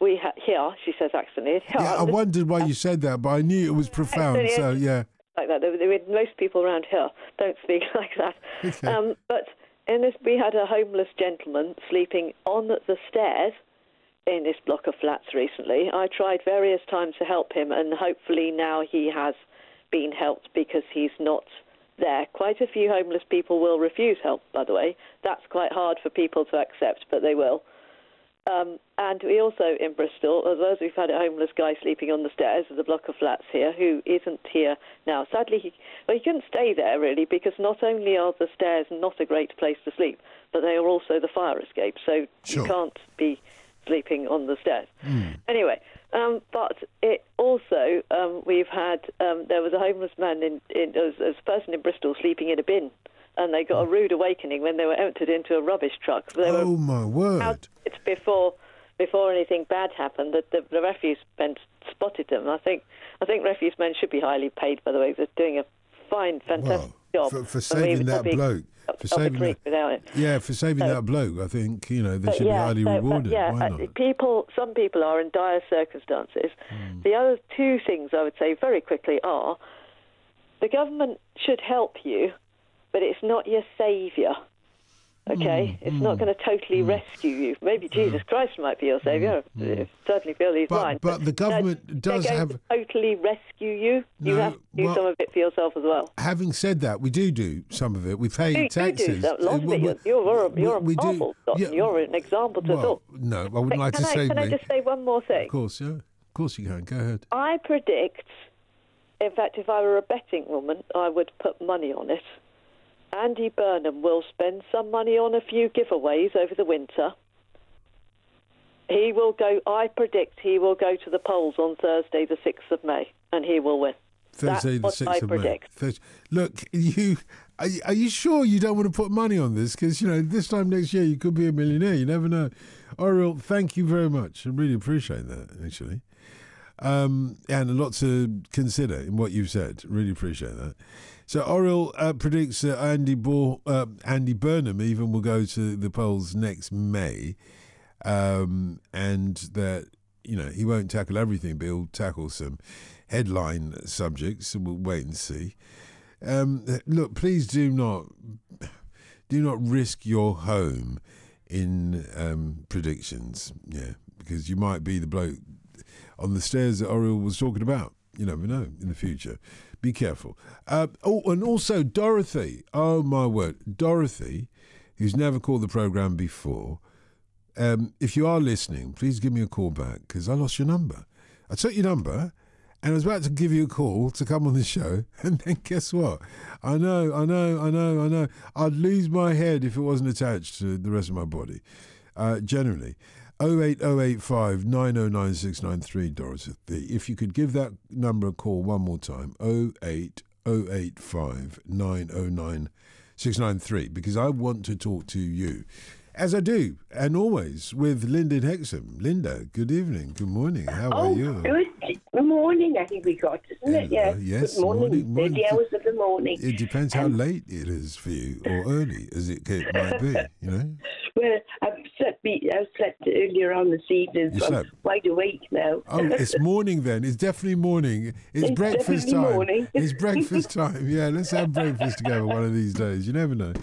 here, she says accidentally. Yeah, I wondered why you said that, but I knew it was profound, so yeah. Like that. Most people around here don't speak like that. Okay. But in this, we had a homeless gentleman sleeping on the stairs in this block of flats recently. I tried various times to help him, and hopefully now he has been helped because he's not there. Quite a few homeless people will refuse help, by the way. That's quite hard for people to accept, but they will. And we also, in Bristol, as well as we've had a homeless guy sleeping on the stairs of the block of flats here, who isn't here now. Sadly, he couldn't stay there, really, because not only are the stairs not a great place to sleep, but they are also the fire escape, so Sure. you can't be sleeping on the stairs. Anyway, but it also, we've had, there was a homeless man, there was a person in Bristol sleeping in a bin, and they got a rude awakening when they were emptied into a rubbish truck. Oh, my word. It's before anything bad happened, that the refuse men spotted them. I think refuse men should be highly paid, by the way. They're doing a fine, fantastic job. For saving that bloke. For saving that bloke, I think, they should be highly rewarded. Why not? Some people are in dire circumstances. The other two things I would say very quickly are, the government should help you, but it's not your saviour. Okay? It's not going to totally rescue you. Maybe Jesus Christ might be your saviour. I certainly feel he's mine. But the government does have... to totally rescue you. You have to do some of it for yourself as well. Having said that, we do some of it. We pay taxes. You do a lot of it. You're a marvel, Don. You're an example to talk. No, I wouldn't like to say... Can I just say one more thing? Of course, yeah. Of course you can. Go ahead. I predict, in fact, if I were a betting woman, I would put money on it. Andy Burnham will spend some money on a few giveaways over the winter. I predict he will go to the polls on Thursday, the 6th of May, and he will win. Thursday, the 6th of May. Look, are you sure you don't want to put money on this? Because, this time next year you could be a millionaire. You never know. Oriel, thank you very much. I really appreciate that, actually. And a lot to consider in what you've said. Really appreciate that. So Oriel predicts that Andy Burnham even will go to the polls next May, and that he won't tackle everything, but he'll tackle some headline subjects. So we'll wait and see. Look, please do not risk your home in predictions. Yeah, because you might be the bloke on the stairs that Oriel was talking about. You never know in the future. Be careful. And also Dorothy. Oh, my word. Dorothy, who's never called the programme before. If you are listening, please give me a call back, because I lost your number. I took your number and I was about to give you a call to come on the show. And then guess what? I know. I'd lose my head if it wasn't attached to the rest of my body. Generally. 08085 909 693, Dorothy. If you could give that number a call one more time, 08085 909 693, because I want to talk to you, as I do, and always, with Linda in Hexham. Linda, good evening, good morning, how are you? Good morning, I think we got, isn't it? Yeah. Yes, good morning. 30 hours of the morning. It depends how late it is for you, or early, as it might be, Well, I slept earlier on this evening, so I'm wide awake now. Oh, it's morning then. It's definitely morning. It's breakfast time. Morning. It's breakfast time. Yeah, let's have breakfast together one of these days. You never know.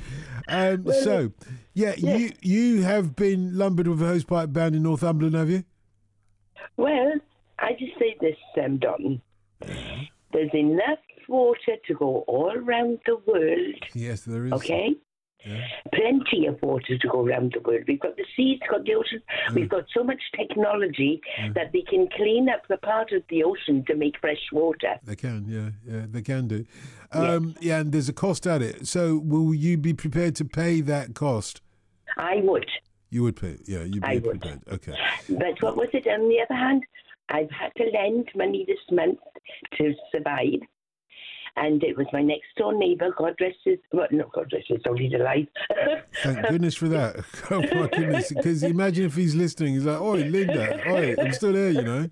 You have been lumbered with a hosepipe band in Northumberland, have you? Well, I just say this, Don. There's enough water to go all around the world. Yes, there is. Okay? Yeah. Plenty of water to go around the world. We've got the seas, got the ocean. We've got so much technology that they can clean up the part of the ocean to make fresh water. They can, yeah, they can do. And there's a cost at it. So will you be prepared to pay that cost? I would. You would pay, yeah, you'd be prepared. Okay. But what was it on the other hand? I've had to lend money this month to survive. And it was my next door neighbour, God rest his soul, he's alive. Thank goodness for that. Oh my goodness, because imagine if he's listening, he's like, oi, Linda, oi, I'm still here,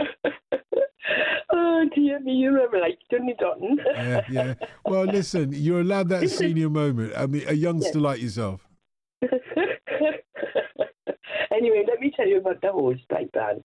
Oh dear me, you remember like Johnny Dotton. Yeah. Well, listen, you're allowed that senior moment. I mean, a youngster like yourself. Anyway, let me tell you about the hosepipe ban.